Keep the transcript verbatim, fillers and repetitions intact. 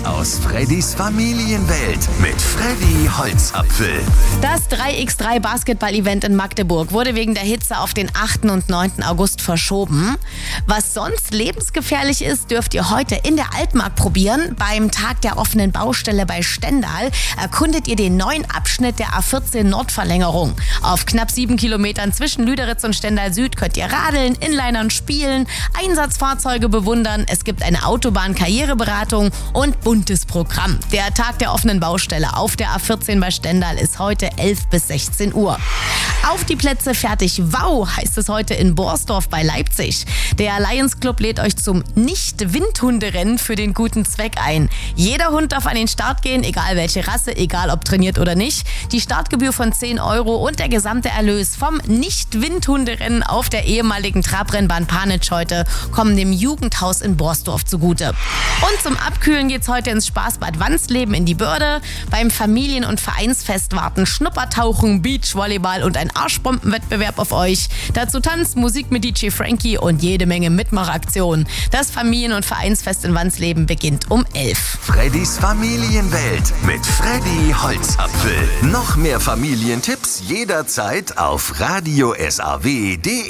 aus Freddys Familienwelt mit Freddy Holzapfel. Das drei gegen drei Basketball-Event in Magdeburg wurde wegen der Hitze auf den achten und neunten August verschoben. Was sonst lebensgefährlich ist, dürft ihr heute in der Altmark probieren. Beim Tag der offenen Baustelle bei Stendal erkundet ihr den neuen Abschnitt der A vierzehn Nordverlängerung. Auf knapp sieben Kilometern zwischen Lüderitz und Stendal Süd könnt ihr radeln, Inlinern spielen, Einsatzfahrzeuge bewundern. Es gibt eine Autobahn-Karriereberatung und buntes Programm. Der Tag der offenen Baustelle auf der A vierzehn bei Stendal ist heute elf bis sechzehn Uhr. Auf die Plätze fertig, wow, heißt es heute in Borsdorf bei Leipzig. Der Lions Club lädt euch zum Nicht-Windhunderennen für den guten Zweck ein. Jeder Hund darf an den Start gehen, egal welche Rasse, egal ob trainiert oder nicht. Die Startgebühr von zehn Euro und der gesamte Erlös vom Nicht-Windhunderennen auf der ehemaligen Trabrennbahn Panitsch heute kommen dem Jugendhaus in Borsdorf zugute. Und zum Abkühlen geht's heute ins Spaßbad Wansleben in die Börde. Beim Familien- und Vereinsfest warten Schnuppertauchen, Beachvolleyball und ein Arschbombenwettbewerb auf euch. Dazu Tanz, Musik mit D J Frankie und jede Menge Mitmachaktionen. Das Familien- und Vereinsfest in Wansleben beginnt um elf. Freddys Familienwelt mit Freddy Holzapfel. Noch mehr Familientipps jederzeit auf radio s a w punkt de.